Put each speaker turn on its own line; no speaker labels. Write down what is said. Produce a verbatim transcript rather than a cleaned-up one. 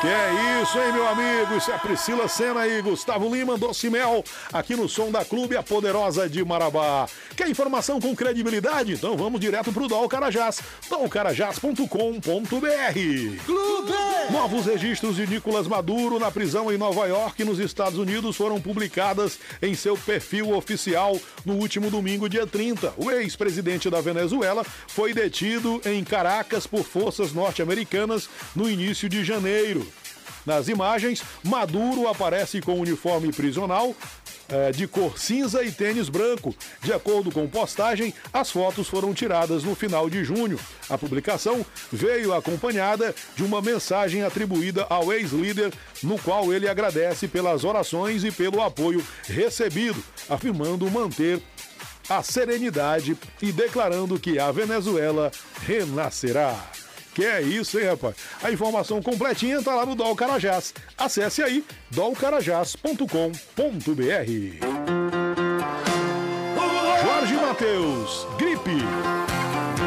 Que é isso, hein, meu amigo? Isso é Priscila Senna e Gustavo Lima, Doce Mel, aqui no Som da Clube, a poderosa de Marabá. Quer informação com credibilidade? Então vamos direto pro Dol Carajás, dol carajás ponto com ponto b r.
Clube!
Novos registros de Nicolás Maduro na prisão em Nova York, nos Estados Unidos, foram publicadas em seu perfil oficial no último domingo, dia trinta. O ex-presidente da Venezuela foi detido em Caracas por forças norte-americanas no início de janeiro. Nas imagens, Maduro aparece com uniforme prisional é, de cor cinza e tênis branco. De acordo com postagem, as fotos foram tiradas no final de junho. A publicação veio acompanhada de uma mensagem atribuída ao ex-líder, no qual ele agradece pelas orações e pelo apoio recebido, afirmando manter a serenidade e declarando que a Venezuela renascerá. Que é isso, hein, rapaz? A informação completinha tá lá no Dol Carajás. Acesse aí, dol carajás ponto com ponto b r. Jorge Mateus, Gripe.